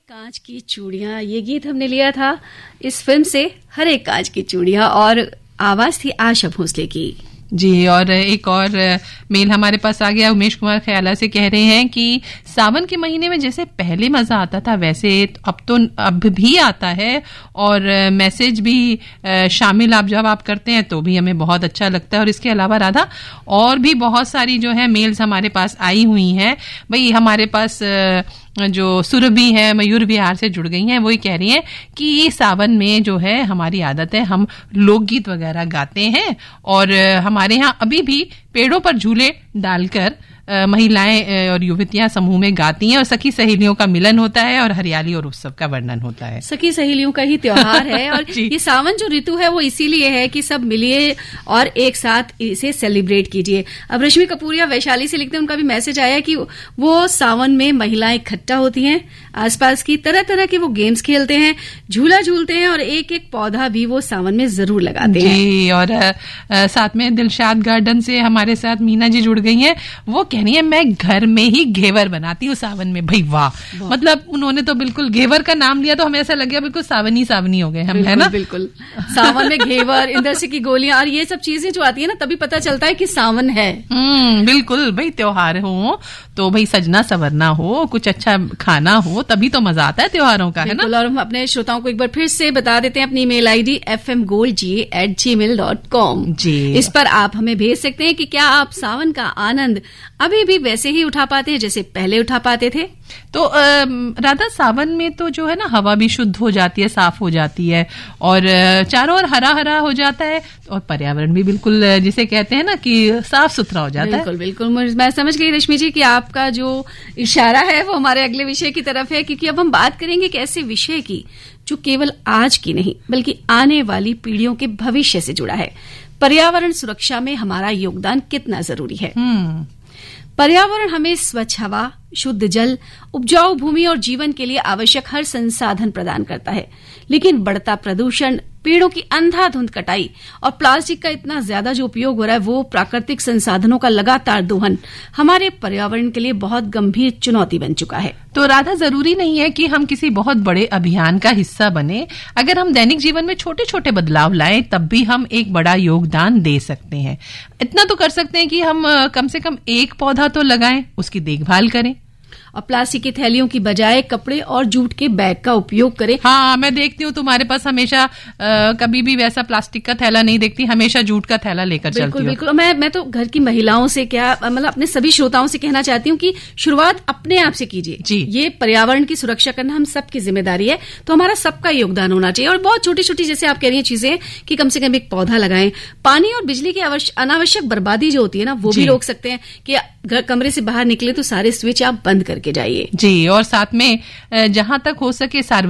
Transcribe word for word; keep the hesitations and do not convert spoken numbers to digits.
कांच की चूड़ियां, ये गीत हमने लिया था इस फिल्म से हर एक कांच की चूड़ियां, और आवाज थी आशा भोसले की। जी, और एक और मेल हमारे पास आ गया। उमेश कुमार ख्याला से कह रहे हैं कि सावन के महीने में जैसे पहले मजा आता था वैसे अब तो अब भी आता है, और मैसेज भी शामिल आप जब आप करते हैं तो भी हमें बहुत अच्छा लगता है। और इसके अलावा राधा और भी बहुत सारी जो है मेल्स हमारे पास आई हुई हैं। भाई हमारे पास जो सुरभि है मयूर विहार से जुड़ गई हैं, वही कह रही हैं कि ये सावन में जो है हमारी आदत है हम लोकगीत वगैरह गाते हैं, और हमारे यहाँ अभी भी पेड़ों पर झूले डालकर महिलाएं और युवतियां समूह में गाती हैं, और सखी सहेलियों का मिलन होता है और हरियाली और उत्सव का वर्णन होता है। सखी सहेलियों का ही त्योहार है और ये सावन जो ऋतु है वो इसीलिए है कि सब मिलिए और एक साथ इसे सेलिब्रेट कीजिए। अब रश्मि कपूरिया वैशाली से लिखते हैं, उनका भी मैसेज आया कि वो सावन में महिलाएं इकट्ठा होती हैं, आसपास की तरह तरह के वो गेम्स खेलते हैं, झूला झूलते हैं, और एक एक पौधा भी वो सावन में जरूर लगाते हैं। जी, और आ, साथ में दिलशाद गार्डन से हमारे साथ मीना जी जुड़ गई हैं। वो कहनी है मैं घर में ही घेवर बनाती हूँ सावन में। भाई वाह, मतलब उन्होंने तो बिल्कुल घेवर का नाम लिया तो हमें ऐसा लग गया बिल्कुल सावनी सावनी हो गए हम, है ना? बिल्कुल सावन में घेवर, इंदर सिंह की गोलियां, और ये सब चीजें जो आती है ना तभी पता चलता है कि सावन है। हम्म बिल्कुल भाई, त्योहार हो तो भाई सजना सवरना हो, कुछ अच्छा खाना हो, तभी तो मजा आता है त्योहारों का, है ना? और हम अपने श्रोताओं को एक बार फिर से बता देते हैं अपनी email ID F M gold जी एट जी मेल डॉट कॉम। जी, इस पर आप हमें भेज सकते हैं कि क्या आप सावन का आनंद अभी भी वैसे ही उठा पाते हैं जैसे पहले उठा पाते थे। तो राधा सावन में तो जो है ना हवा भी शुद्ध हो जाती है, साफ हो जाती है, और चारों ओर हरा हरा हो जाता है, और पर्यावरण भी बिल्कुल जिसे कहते हैं ना कि साफ सुथरा हो जाता बिल्कुल, है। बिल्कुल बिल्कुल मैं समझ गई रश्मि जी कि आपका जो इशारा है वो हमारे अगले विषय की तरफ है, क्योंकि अब हम बात करेंगे एक ऐसे विषय की जो केवल आज की नहीं बल्कि आने वाली पीढ़ियों के भविष्य से जुड़ा है। पर्यावरण सुरक्षा में हमारा योगदान कितना जरूरी है। पर्यावरण हमें स्वच्छ हवा, शुद्ध जल, उपजाऊ भूमि और जीवन के लिए आवश्यक हर संसाधन प्रदान करता है, लेकिन बढ़ता प्रदूषण, पेड़ों की अंधाधुंध कटाई और प्लास्टिक का इतना ज्यादा जो उपयोग हो रहा है, वो प्राकृतिक संसाधनों का लगातार दोहन हमारे पर्यावरण के लिए बहुत गंभीर चुनौती बन चुका है। तो राधा, जरूरी नहीं है कि हम किसी बहुत बड़े अभियान का हिस्सा बने। अगर हम दैनिक जीवन में छोटे छोटे बदलाव लाएं तब भी हम एक बड़ा योगदान दे सकते हैं। इतना तो कर सकते हैं कि हम कम से कम एक पौधा तो लगाएं, उसकी देखभाल करें, और प्लास्टिक की थैलियों की बजाय कपड़े और जूट के बैग का उपयोग करें। हाँ, मैं देखती हूँ तुम्हारे पास हमेशा आ, कभी भी वैसा प्लास्टिक का थैला नहीं देखती, हमेशा जूट का थैला लेकर चलती हूँ। बिल्कुल बिल्कुल, मैं मैं तो घर की महिलाओं से क्या मतलब अपने सभी श्रोताओं से कहना चाहती हूँ कि शुरुआत अपने आप से कीजिए। जी, ये पर्यावरण की सुरक्षा करना हम सबकी जिम्मेदारी है, तो हमारा सबका योगदान होना चाहिए। और बहुत छोटी छोटी जैसे आप कह रही हैं चीजें कि कम से कम एक पौधा लगाएं, पानी और बिजली की अनावश्यक बर्बादी जो होती है ना वो भी रोक सकते हैं कि घर कमरे से बाहर निकले तो सारे स्विच आप बंद करके जाइए। जी, और साथ में जहां तक हो सके सार्वजनिक